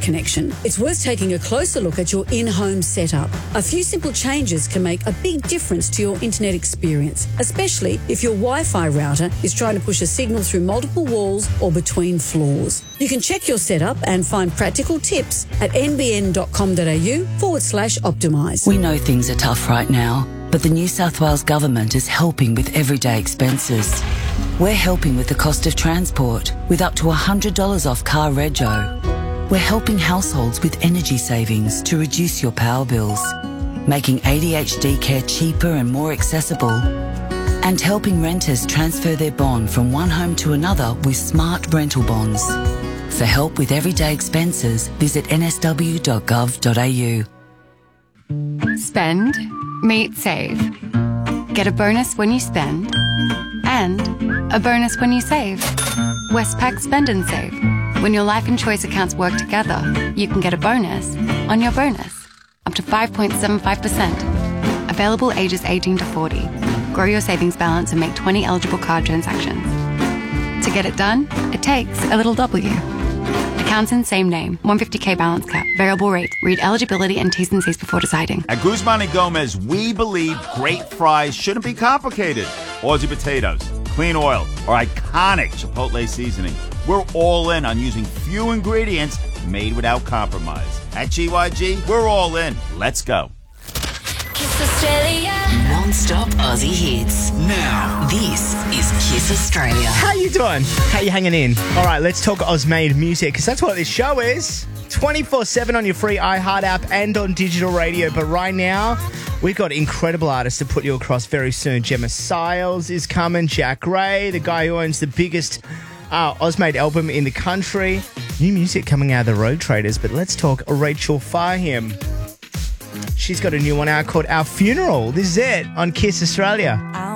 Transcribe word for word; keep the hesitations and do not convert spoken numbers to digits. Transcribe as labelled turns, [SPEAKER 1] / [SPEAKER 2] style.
[SPEAKER 1] connection, it's worth taking a closer look at your in-home setup. A few simple changes can make a big difference to your internet experience, especially if your Wi-Fi router is trying to push a signal through multiple walls or between floors. You can check your setup and find practical tips at nbn.com.au forward slash optimise.
[SPEAKER 2] We know things are tough right now, but the New South Wales Government is helping with everyday expenses. We're helping with the cost of transport with up to one hundred dollars off car rego. We're helping households with energy savings to reduce your power bills, making A D H D care cheaper and more accessible, and helping renters transfer their bond from one home to another with smart rental bonds. For help with everyday expenses, visit n s w dot gov dot a u.
[SPEAKER 3] Spend, meet, save. Get a bonus when you spend, and a bonus when you save. Westpac Spend and Save. When your life and choice accounts work together, you can get a bonus on your bonus, up to five point seven five percent. Available ages eighteen to forty. Grow your savings balance and make twenty eligible card transactions. To get it done, it takes a little W. Accounts in same name, one hundred fifty k balance cap, variable rate. Read eligibility and T's and C's before deciding.
[SPEAKER 4] At Guzman and Gomez, we believe great fries shouldn't be complicated. Aussie potatoes, clean oil, or iconic Chipotle seasoning. We're all in on using few ingredients made without compromise. At G Y G, we're all in. Let's go.
[SPEAKER 5] Kiss Australia.
[SPEAKER 2] Non-stop Aussie hits.
[SPEAKER 6] Now,
[SPEAKER 2] This is Kiss Australia.
[SPEAKER 7] How you doing? How you hanging in? All right, let's talk Ozmade music, because that's what this show is. twenty-four seven on your free iHeart app and on digital radio. But right now, we've got incredible artists to put you across very soon. Gemma Siles is coming. Jack Ray, the guy who owns the biggest uh, Ozmade album in the country. New music coming out of the Road Traders. But let's talk Rachel Fahim. She's got a new one out called Our Funeral. This is it on Kiss Australia.